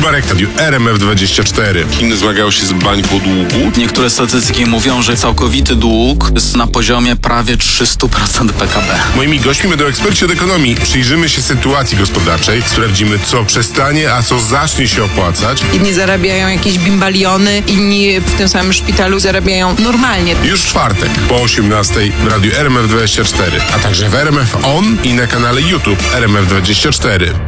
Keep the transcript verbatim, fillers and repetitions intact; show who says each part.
Speaker 1: Marek Tadiu, R M F dwadzieścia cztery. Chiny zmagają się z bańką długu.
Speaker 2: Niektóre statystyki mówią, że całkowity dług jest na poziomie prawie trzysta procent P K B.
Speaker 1: Moimi gośćmi będą eksperci od ekonomii. Przyjrzymy się sytuacji gospodarczej, sprawdzimy, co przestanie, a co zacznie się opłacać.
Speaker 3: Jedni zarabiają jakieś bimbaliony, inni w tym samym szpitalu zarabiają normalnie.
Speaker 1: Już w czwartek po osiemnastej w radiu R M F dwadzieścia cztery, a także w R M F On i na kanale YouTube R M F dwadzieścia cztery.